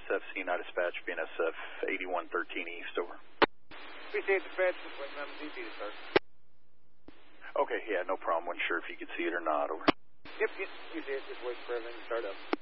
BNSF CNI dispatch, BNSF 8113 East, over. Appreciate dispatch, waiting on the DP to start. Okay, yeah, no problem. Wasn't sure if you could see it or not, over. Yep, you see it, just wait for everything to start up.